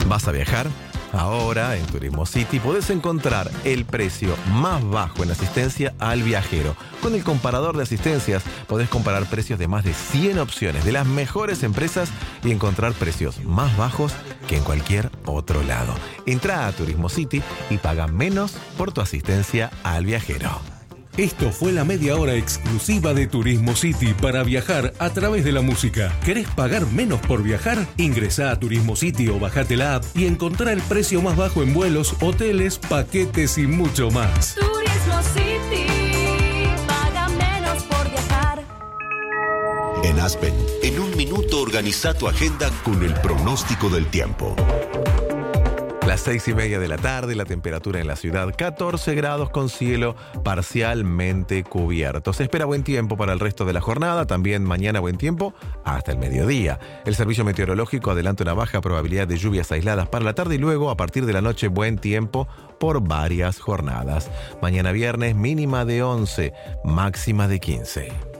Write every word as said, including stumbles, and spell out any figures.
¿Vas a viajar? Ahora, en Turismo City, podés encontrar el precio más bajo en asistencia al viajero. Con el comparador de asistencias, podés comparar precios de más de cien opciones de las mejores empresas y encontrar precios más bajos que en cualquier otro lado. Entrá a Turismo City y paga menos por tu asistencia al viajero. Esto fue la media hora exclusiva de Turismo City para viajar a través de la música. ¿Querés pagar menos por viajar? Ingresá a Turismo City o bajate la app y encontrá el precio más bajo en vuelos, hoteles, paquetes y mucho más. Turismo City, paga menos por viajar. En Aspen, en un minuto organiza tu agenda con el pronóstico del tiempo. Las seis y media de la tarde, la temperatura en la ciudad, catorce grados con cielo parcialmente cubierto. Se espera buen tiempo para el resto de la jornada, también mañana buen tiempo hasta el mediodía. El servicio meteorológico adelanta una baja probabilidad de lluvias aisladas para la tarde y luego, a partir de la noche, buen tiempo por varias jornadas. Mañana viernes, mínima de once, máxima de quince.